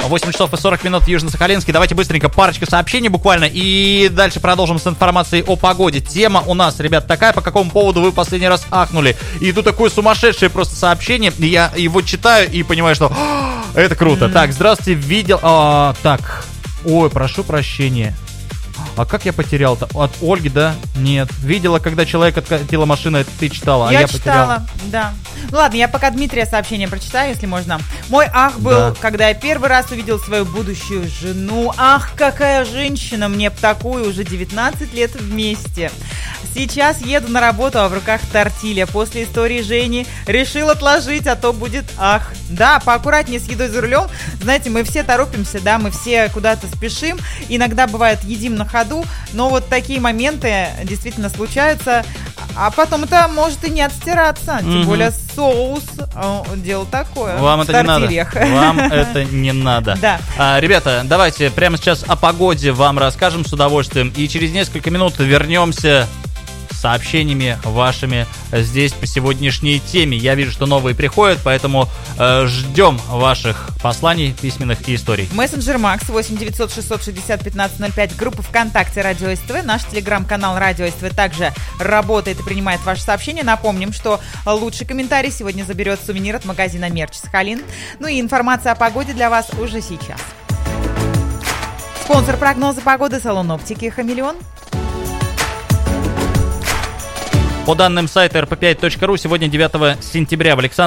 8 часов и 40 минут в Южно-Сахалинске. Давайте быстренько парочка сообщений буквально. И дальше продолжим с информацией о погоде. Тема у нас, ребят, такая, по какому поводу вы в последний раз ахнули. И тут такое сумасшедшее просто сообщение. Я его читаю и понимаю, что это круто. Так, здравствуйте, видел... так, ой, прошу прощения. А как я потерял-то? От Ольги, да? Нет. Видела, когда человек откатила машину, это ты читала, а я читала, да. Ну ладно, я пока Дмитрия сообщение прочитаю, если можно. Мой ах был, когда я первый раз увидел свою будущую жену. Ах, какая женщина, мне б такую, уже 19 лет вместе. Сейчас еду на работу, а в руках тортилья. После истории Жени решил отложить, а то будет ах. Да, поаккуратнее с едой за рулем. Знаете, мы все торопимся, да, мы все куда-то спешим. Иногда бывает едим на ходу, но вот такие моменты действительно случаются. А потом это может и не отстираться. Тем более соус дело такое. Вам это не надо. Вам это не надо. Да. Ребята, давайте прямо сейчас о погоде вам расскажем с удовольствием. И через несколько минут вернемся с сообщениями вашими здесь по сегодняшней теме. Я вижу, что новые приходят, поэтому ждем ваших посланий, письменных и историй. Мессенджер Макс 8 900 660 1505, группа ВКонтакте Радио СТВ, наш телеграм-канал Радио СТВ также работает и принимает ваши сообщения. Напомним, что лучший комментарий сегодня заберет сувенир от магазина Мерч Сахалин. Ну и информация о погоде для вас уже сейчас. Спонсор прогноза погоды — салон оптики «Хамелеон». По данным сайта rp5.ru, сегодня 9 сентября в Александровске